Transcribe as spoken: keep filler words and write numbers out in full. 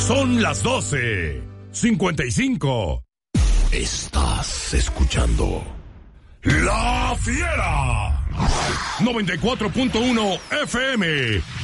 Son las doce cincuenta y cinco. Estás escuchando La Fiera noventa y cuatro punto uno F M